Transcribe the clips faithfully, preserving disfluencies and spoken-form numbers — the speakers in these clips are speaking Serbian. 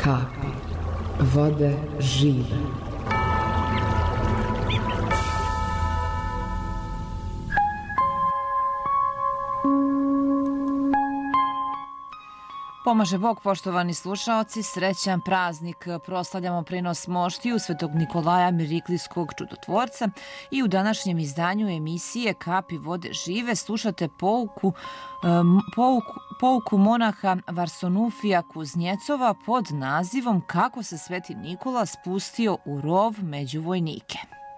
kapi vode žive. Pomaže Bog, poštovani slušaoci, srećan praznik. Proslavljamo prenos moštiju Svetog Nikolaja Miriklijskog čudotvorca i u današnjem izdanju emisije Kapi vode žive slušate pouku, pouku, pouku monaha Varsanufija Kuznjecova pod nazivom Kako se Sveti Nikola spustio u rov među vojnike.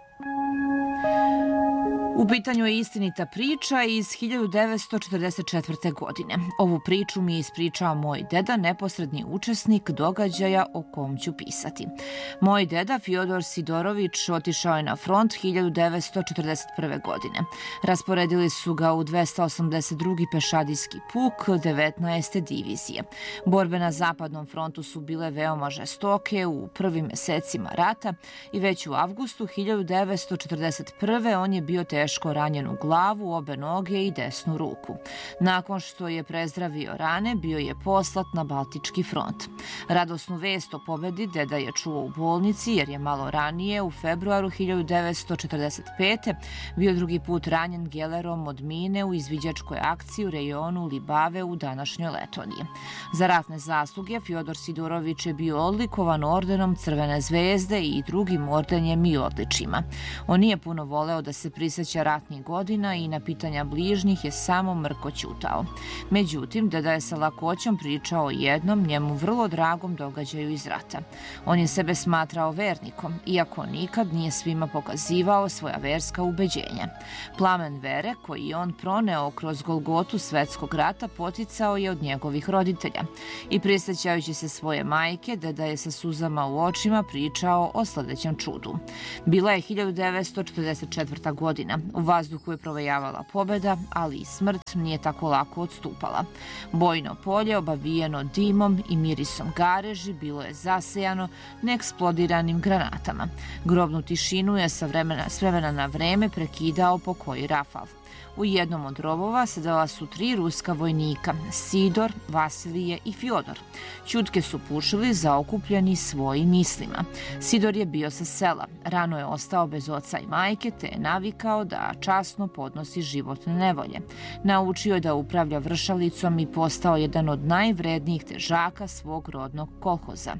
U pitanju je istinita priča iz hiljadu devetsto četrdeset četvrte. godine. Ovu priču mi je ispričao moj deda, neposredni učesnik događaja o kom ću pisati. Moj deda, Fjodor Sidorović, otišao je na front hiljadu devetsto četrdeset prve. godine. Rasporedili su ga u dvesta osamdeset drugi pešadijski puk devetnaeste divizije. Borbe na zapadnom frontu su bile veoma žestoke u prvim mesecima rata i već u avgustu hiljadu devetsto četrdeset prve. on je bio teško ranjen u glavu, obe noge i desnu ruku. Nakon što je prezdravio rane, bio je poslat na Baltički front. Radosnu vest o pobedi deda je čuo u bolnici jer je malo ranije, u februaru hiljadu devetsto četrdeset pete. bio drugi put ranjen gelerom od mine u izviđačkoj akciji u rejonu Libave u današnjoj Letoniji. Za ratne zasluge Fjodor Sidorović je bio odlikovan ordenom Crvene zvezde i drugim ordenjem i odličima. On nije puno voleo da se prisjeća ratnih godina i na pitanja bližnjih je samo mrko ćutao. Međutim, deda je sa lakoćom pričao o jednom njemu vrlo dragom događaju iz rata. On je sebe smatrao vernikom, iako nikad nije svima pokazivao svoja verska ubeđenja. Plamen vere koji je on proneo kroz Golgotu svetskog rata poticao je od njegovih roditelja. I prisjećajući se svoje majke, deda je sa suzama u očima pričao o sledećem čudu. Bila je hiljadu devetsto četrdeset četvrta. godina. U vazduhu je provejavala pobeda, ali i smrt nije tako lako odstupala. Bojno polje, obavijeno dimom i mirisom gareži, bilo je zasejano neeksplodiranim granatama. Grobnu tišinu je sa vremena, s vremena na vreme prekidao pokoji rafal. U jednom od rovova sedela su tri ruska vojnika, Sidor, Vasilije i Fjodor. Ćutke su pušili zaokupljeni svojim mislima. Sidor je bio sa sela, rano je ostao bez oca i majke, te je navikao da časno podnosi životne nevolje. Naučio je da upravlja vršalicom i postao jedan od najvrednijih težaka svog rodnog kolhoza.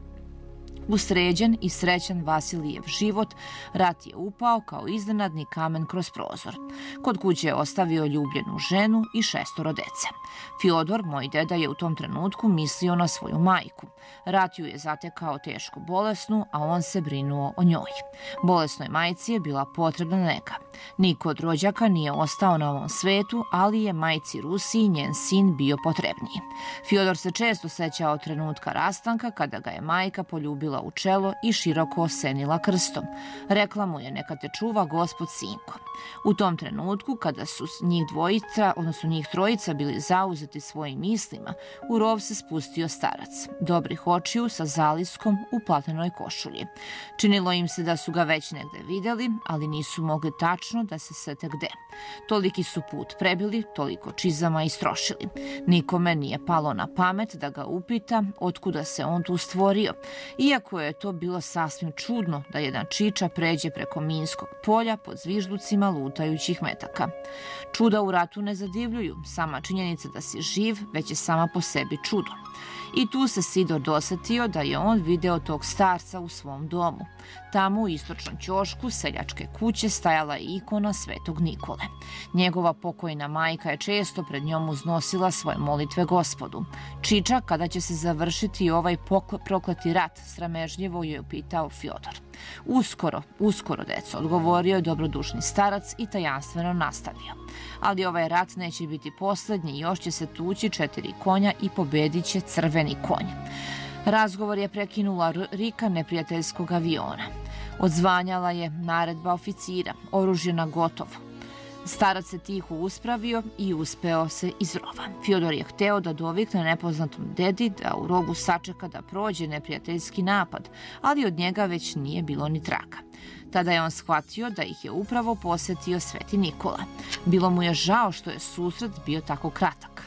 Usređen i srećan Vasilijev život, rat je upao kao iznenadni kamen kroz prozor. Kod kuće je ostavio ljubljenu ženu i šestoro dece. Fjodor, moj deda, je u tom trenutku mislio na svoju majku. Rat ju je zatekao teško bolesnu, a on se brinuo o njoj. Bolesnoj majci je bila potrebna nega. Niko od rođaka nije ostao na ovom svetu, ali je majci Rusiji njen sin bio potrebniji. Fjodor se često sećao trenutka rastanka kada ga je majka poljubila u čelo i široko osenila krstom. Rekla mu je neka te čuva Gospod sinko. U tom trenutku kada su njih dvojica, odnosno njih trojica bili zauzeti svojim mislima, u rov se spustio starac, dobrih očiju sa zaliskom u platenoj košulji. Činilo im se da su ga već negde videli, ali nisu mogli tačno da se sete gde. Toliki su put prebili, toliko čizama istrošili. Nikome nije palo na pamet da ga upita otkuda se on tu stvorio, iako je to bilo sasvim čudno da jedan čiča pređe preko minskog polja pod zvižducima lutajućih metaka. Čuda u ratu ne zadivljuju, sama činjenica da si živ već je sama po sebi čudo. I tu se Sidor dosetio da je on video tog starca u svom domu. Tamo u istočnom ćošku seljačke kuće stajala je ikona Svetog Nikole. Njegova pokojna majka je često pred njom uznosila svoje molitve Gospodu. Čiča, kada će se završiti ovaj prokleti rat, sramežljivo je upitao Fjodor. Uskoro, uskoro, deco, odgovorio je dobrodušni starac i tajanstveno nastavio. Ali ovaj rat neće biti poslednji, još će se tući četiri konja i pobedit će crveni konj. Razgovor je prekinula rika neprijateljskog aviona. Odzvanjala je naredba oficira, oružje na gotovo. Starac se tiho uspravio i uspeo se iz rova. Fjodor je hteo da dovikne nepoznatom dedi da u rovu sačeka da prođe neprijateljski napad, ali od njega već nije bilo ni traga. Tada je on shvatio da ih je upravo posetio Sveti Nikola. Bilo mu je žao što je susret bio tako kratak.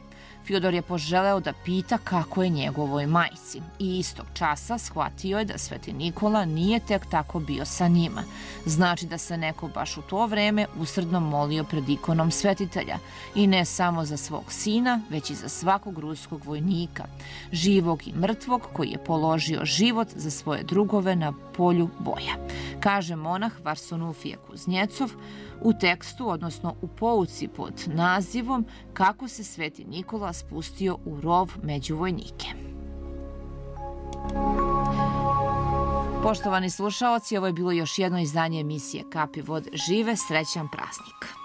Fjodor je poželeo da pita kako je njegovoj majci i istog časa shvatio je da Sveti Nikola nije tek tako bio sa njima. Znači da se neko baš u to vreme usrdno molio pred ikonom svetitelja i ne samo za svog sina, već i za svakog ruskog vojnika, živog i mrtvog koji je položio život za svoje drugove na polju boja, kaže monah Varsanufije Kuznjecov u tekstu, odnosno u pouci pod nazivom Kako se Sveti Nikola spustio u rov među vojnike. Poštovani slušaoci, ovo je bilo još jedno izdanje emisije Kapi vode žive. Srećan praznik!